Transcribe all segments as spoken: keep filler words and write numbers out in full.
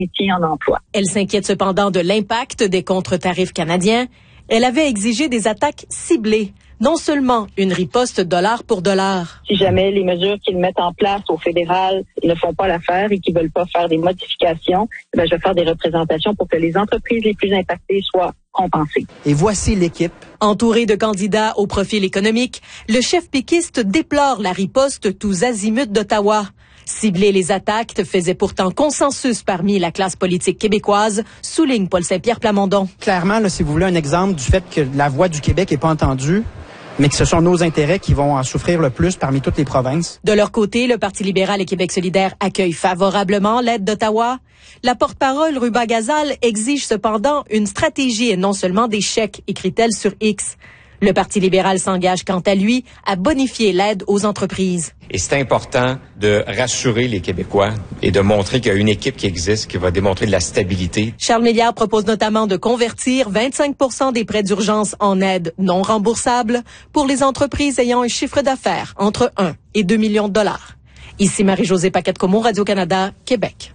maintien en emploi. Elle s'inquiète cependant de l'impact des contre-tarifs canadiens. Elle avait exigé des attaques ciblées, non seulement une riposte dollar pour dollar. Si jamais les mesures qu'ils mettent en place au fédéral ne font pas l'affaire et qu'ils veulent pas faire des modifications, ben je vais faire des représentations pour que les entreprises les plus impactées soient compensées. Et voici l'équipe. Entouré de candidats au profil économique, le chef péquiste déplore la riposte tous azimuts d'Ottawa. Cibler les attaques faisait pourtant consensus parmi la classe politique québécoise, souligne Paul Saint-Pierre Plamondon. Clairement, là, si vous voulez un exemple du fait que la voix du Québec n'est pas entendue, mais que ce sont nos intérêts qui vont en souffrir le plus parmi toutes les provinces. De leur côté, le Parti libéral et Québec solidaire accueillent favorablement l'aide d'Ottawa. La porte-parole Ruba Gazal exige cependant une stratégie et non seulement des chèques, écrit-elle sur X. Le Parti libéral s'engage quant à lui à bonifier l'aide aux entreprises. Et c'est important de rassurer les Québécois et de montrer qu'il y a une équipe qui existe, qui va démontrer de la stabilité. Charles Milliard propose notamment de convertir vingt-cinq pour cent des prêts d'urgence en aide non remboursable pour les entreprises ayant un chiffre d'affaires entre un et deux millions de dollars. Ici Marie-Josée Paquette-Comont, Radio-Canada, Québec.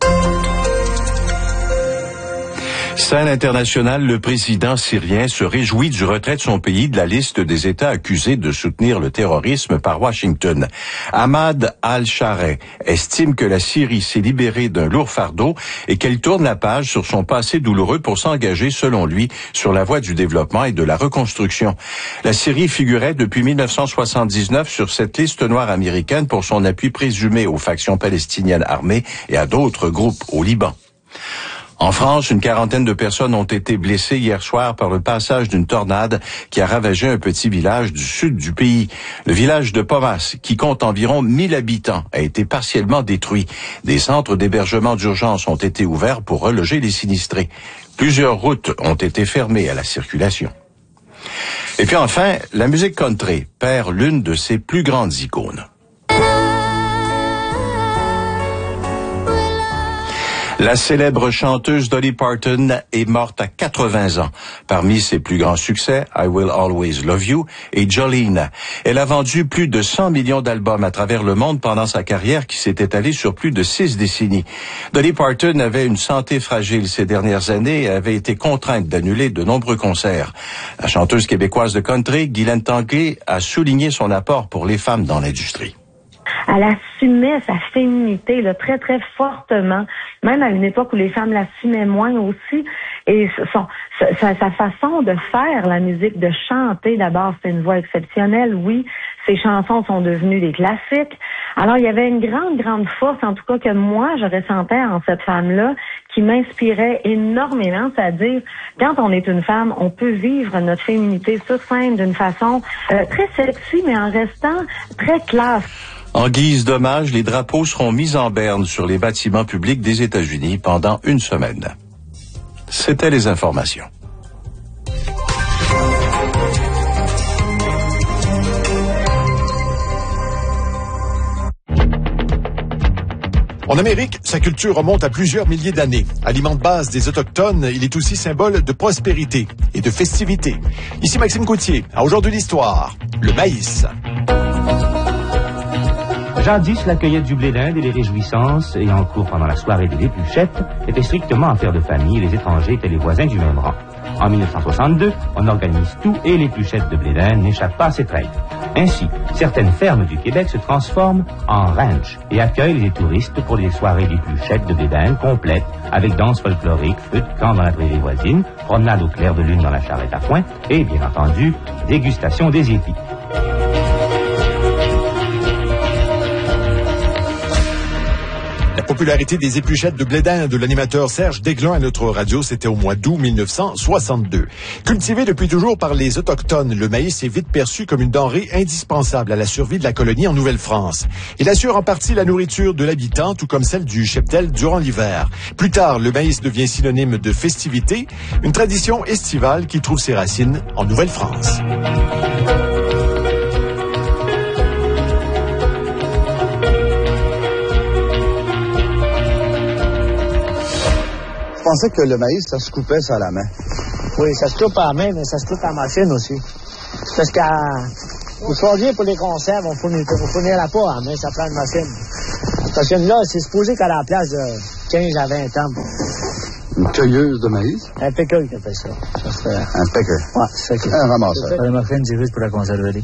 Scène internationale, le président syrien se réjouit du retrait de son pays de la liste des États accusés de soutenir le terrorisme par Washington. Ahmad al-Shareh estime que la Syrie s'est libérée d'un lourd fardeau et qu'elle tourne la page sur son passé douloureux pour s'engager, selon lui, sur la voie du développement et de la reconstruction. La Syrie figurait depuis mille neuf cent soixante-dix-neuf sur cette liste noire américaine pour son appui présumé aux factions palestiniennes armées et à d'autres groupes au Liban. En France, une quarantaine de personnes ont été blessées hier soir par le passage d'une tornade qui a ravagé un petit village du sud du pays. Le village de Pomas, qui compte environ mille habitants, a été partiellement détruit. Des centres d'hébergement d'urgence ont été ouverts pour reloger les sinistrés. Plusieurs routes ont été fermées à la circulation. Et puis enfin, la musique country perd l'une de ses plus grandes icônes. La célèbre chanteuse Dolly Parton est morte à quatre-vingts ans. Parmi ses plus grands succès, I Will Always Love You et Jolene. Elle a vendu plus de cent millions d'albums à travers le monde pendant sa carrière qui s'est étalée sur plus de six décennies. Dolly Parton avait une santé fragile ces dernières années et avait été contrainte d'annuler de nombreux concerts. La chanteuse québécoise de country, Guylaine Tanguay, a souligné son apport pour les femmes dans l'industrie. Elle assumait sa féminité là, très, très fortement, même à une époque où les femmes l'assumaient moins aussi. Et son, sa, sa façon de faire la musique, de chanter, d'abord, c'est une voix exceptionnelle, oui. Ses chansons sont devenues des classiques. Alors, il y avait une grande, grande force, en tout cas, que moi, je ressentais en cette femme-là, qui m'inspirait énormément, c'est-à-dire, quand on est une femme, on peut vivre notre féminité sur scène d'une façon euh, très sexy, mais en restant très classe. En guise d'hommage, les drapeaux seront mis en berne sur les bâtiments publics des États-Unis pendant une semaine. C'était les informations. En Amérique, sa culture remonte à plusieurs milliers d'années. Aliment de base des Autochtones, il est aussi symbole de prospérité et de festivité. Ici Maxime Coutier, à Aujourd'hui l'Histoire, le maïs. Jadis, la cueillette du blé d'Inde et les réjouissances ayant cours pendant la soirée des épluchettes étaient strictement affaire de famille et les étrangers étaient les voisins du même rang. En mille neuf cent soixante-deux, on organise tout et l'épluchette de blé d'Inde n'échappe pas à cette règle. Ainsi, certaines fermes du Québec se transforment en ranch et accueillent les touristes pour des soirées d'épluchettes de blé d'Inde complètes avec danse folklorique, feu de camp dans la prairie voisine, promenade au clair de lune dans la charrette à foin et, bien entendu, dégustation des épis. La popularité des épluchettes de blé d'Inde de l'animateur Serge Daiglon à notre radio, c'était au mois d'août mille neuf cent soixante-deux. Cultivé depuis toujours par les Autochtones, le maïs est vite perçu comme une denrée indispensable à la survie de la colonie en Nouvelle-France. Il assure en partie la nourriture de l'habitant, tout comme celle du cheptel durant l'hiver. Plus tard, le maïs devient synonyme de festivité, une tradition estivale qui trouve ses racines en Nouvelle-France. Je pensais que le maïs, ça se coupait ça à la main. Oui, ça se coupe à la main, mais ça se coupe à la machine aussi. Parce que pour choisir pour les conserves, on fournit, on fournit la peau à la main, ça prend une machine. Cette machine-là, c'est supposé qu'à la place de quinze à vingt ans. Une cueilleuse de maïs? Un picker qui appelle ça. ça fait... Un picker? Ouais, c'est ça. Un ramasseur. Elle m'a fait une divise pour la conserver.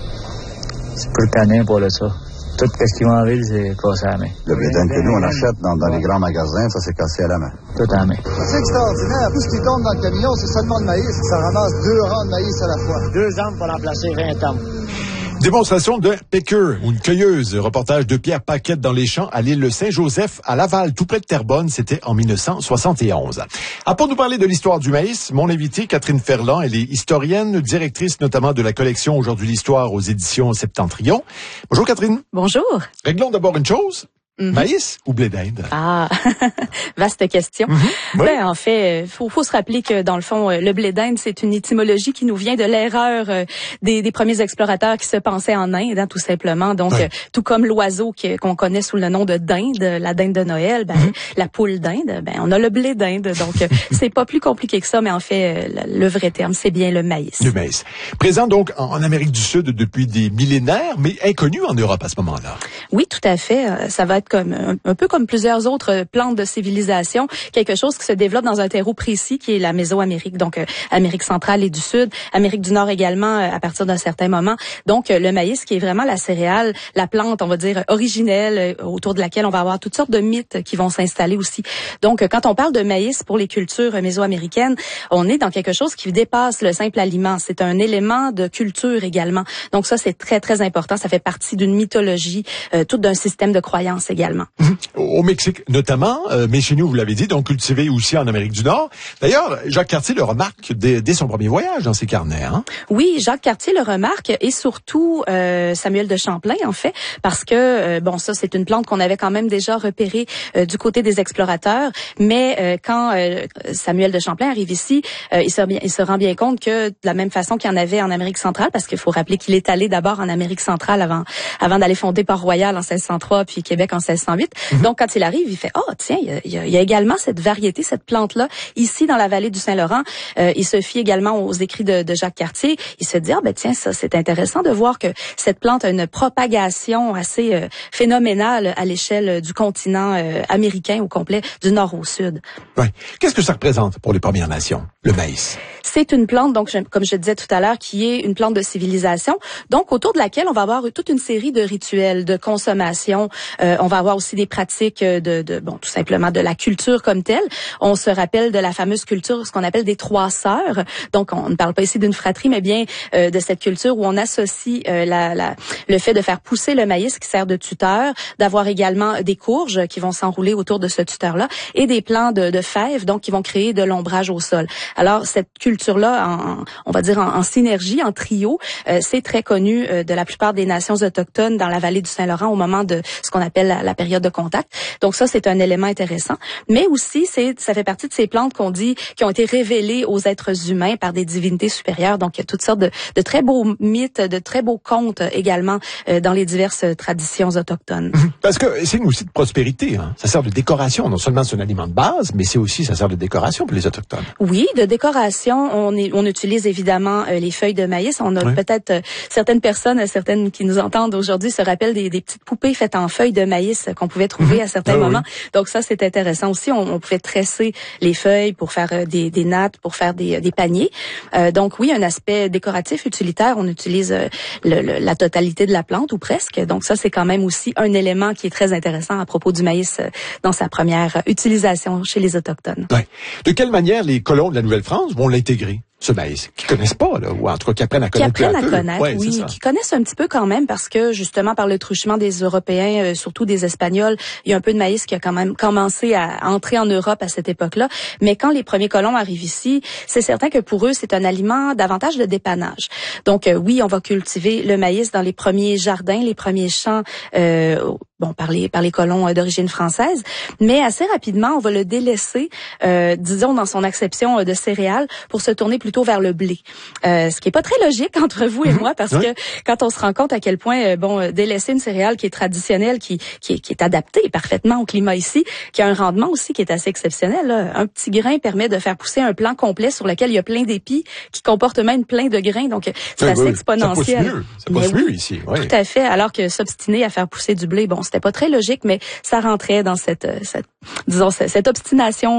C'est pour le canin, pour le ça. Tout ce qui va en ville, c'est cassé à la main. Le blé d'Inde que nous, on achète dans, dans les grands magasins, ça, c'est cassé à la main. Tout à la main. C'est extraordinaire. Tout ce qui tombe dans le camion, c'est seulement de maïs. Ça ramasse deux rangs de maïs à la fois. Deux ans pour remplacer vingt ans. Démonstration de picker ou une cueilleuse. Reportage de Pierre Paquette dans les champs à l'île Saint-Joseph, à Laval, tout près de Terrebonne. C'était en mille neuf cent soixante et onze. Ah, pour nous parler de l'histoire du maïs, mon invitée, Catherine Ferland, elle est historienne, directrice notamment de la collection Aujourd'hui l'Histoire aux éditions Septentrion. Bonjour Catherine. Bonjour. Réglons d'abord une chose. Mm-hmm. Maïs ou blé d'Inde? Ah, vaste question. Mm-hmm. Oui. Ben, en fait, faut, faut se rappeler que dans le fond, le blé d'Inde, c'est une étymologie qui nous vient de l'erreur des, des premiers explorateurs qui se pensaient en Inde, hein, tout simplement. Donc, oui. Tout comme l'oiseau que, qu'on connaît sous le nom de dinde, la dinde de Noël, ben, mm-hmm. la poule d'Inde, ben, on a le blé d'Inde. Donc, c'est pas plus compliqué que ça, mais en fait, le, le vrai terme, c'est bien le maïs. Le maïs. Présent donc en, en Amérique du Sud depuis des millénaires, mais inconnu en Europe à ce moment-là. Oui, tout à fait. Ça va être comme un, un peu comme plusieurs autres plantes de civilisation, quelque chose qui se développe dans un terreau précis qui est la Mésoamérique, donc euh, Amérique centrale et du Sud, Amérique du Nord également euh, à partir d'un certain moment. Donc euh, le maïs qui est vraiment la céréale, la plante, on va dire originelle euh, autour de laquelle on va avoir toutes sortes de mythes qui vont s'installer aussi. Donc euh, quand on parle de maïs pour les cultures euh, mésoaméricaines, on est dans quelque chose qui dépasse le simple aliment. C'est un élément de culture également. Donc ça c'est très très important. Ça fait partie d'une mythologie, euh, tout d'un système de croyances également. Au Mexique notamment, euh, mais chez nous, vous l'avez dit, donc cultivé aussi en Amérique du Nord. D'ailleurs, Jacques Cartier le remarque dès, dès son premier voyage dans ses carnets. Hein? Oui, Jacques Cartier le remarque et surtout euh, Samuel de Champlain, en fait, parce que, euh, bon, ça, c'est une plante qu'on avait quand même déjà repérée euh, du côté des explorateurs, mais euh, quand euh, Samuel de Champlain arrive ici, euh, il, se, il se rend bien compte que de la même façon qu'il y en avait en Amérique centrale, parce qu'il faut rappeler qu'il est allé d'abord en Amérique centrale avant, avant d'aller fonder Port-Royal en seize cent trois, puis Québec en seize cent huit. Mm-hmm. Donc, quand il arrive, il fait, oh, tiens, il y a, il y a, il y a également cette variété, cette plante-là, ici dans la vallée du Saint-Laurent. Euh, il se fie également aux écrits de, de Jacques Cartier. Il se dit, ah, ben tiens, ça, c'est intéressant de voir que cette plante a une propagation assez euh, phénoménale à l'échelle du continent euh, américain au complet, du nord au sud. Oui. Qu'est-ce que ça représente pour les Premières Nations, le maïs? C'est une plante, donc, comme je disais tout à l'heure, qui est une plante de civilisation, donc autour de laquelle on va avoir toute une série de rituels, de consommation. Euh, on va avoir aussi des pratiques de, de, bon, tout simplement de la culture comme telle. On se rappelle de la fameuse culture, ce qu'on appelle des trois sœurs. Donc, on ne parle pas ici d'une fratrie, mais bien euh, de cette culture où on associe euh, la, la, le fait de faire pousser le maïs qui sert de tuteur, d'avoir également des courges qui vont s'enrouler autour de ce tuteur-là et des plants de, de fèves, donc qui vont créer de l'ombrage au sol. Alors, cette culture-là, en, on va dire en, en synergie, en trio, euh, c'est très connu euh, de la plupart des nations autochtones dans la vallée du Saint-Laurent au moment de ce qu'on appelle la, la période de contact. Donc ça, c'est un élément intéressant. Mais aussi, c'est, ça fait partie de ces plantes qu'on dit qui ont été révélées aux êtres humains par des divinités supérieures. Donc, il y a toutes sortes de, de très beaux mythes, de très beaux contes également euh, dans les diverses traditions autochtones. Parce que c'est une aussi de prospérité. Hein. Ça sert de décoration. Non seulement c'est un aliment de base, mais c'est aussi, ça sert de décoration pour les autochtones. Oui, de décoration. On, est, on utilise évidemment euh, les feuilles de maïs. On a oui. peut-être euh, certaines personnes, certaines qui nous entendent aujourd'hui se rappellent des, des petites poupées faites en feuilles de maïs qu'on pouvait trouver mmh. à certains ah, moments. Oui. Donc ça, c'est intéressant aussi. On, on pouvait tresser les feuilles pour faire euh, des, des nattes, pour faire des, des paniers. Euh, donc oui, un aspect décoratif, utilitaire. On utilise euh, le, le, la totalité de la plante ou presque. Donc ça, c'est quand même aussi un élément qui est très intéressant à propos du maïs euh, dans sa première utilisation chez les Autochtones. Ouais. De quelle manière les colons de la Nouvelle-France vont l'intégrer? Ce maïs, qui connaissent pas, là, ou en tout cas qui apprennent à connaître. Qui apprennent à connaître, ouais, oui, qui connaissent un petit peu quand même, parce que justement par le truchement des Européens, euh, surtout des Espagnols, il y a un peu de maïs qui a quand même commencé à entrer en Europe à cette époque-là. Mais quand les premiers colons arrivent ici, c'est certain que pour eux, c'est un aliment davantage de dépannage. Donc euh, oui, on va cultiver le maïs dans les premiers jardins, les premiers champs, euh, bon, par les, par les colons d'origine française, mais assez rapidement, on va le délaisser, euh, disons, dans son acception de céréales pour se tourner plutôt vers le blé. Euh, ce qui est pas très logique entre vous et moi, parce oui. que quand on se rend compte à quel point, euh, bon, délaisser une céréale qui est traditionnelle, qui, qui, est, qui est adaptée parfaitement au climat ici, qui a un rendement aussi qui est assez exceptionnel, là. Un petit grain permet de faire pousser un plant complet sur lequel il y a plein d'épis, qui comporte même plein de grains, donc c'est oui, assez oui. exponentiel. Ça pousse mieux, ça pousse mieux oui, ici. Oui. Tout à fait, alors que s'obstiner à faire pousser du blé, bon, c'était pas très logique, mais ça rentrait dans cette, cette disons, cette obstination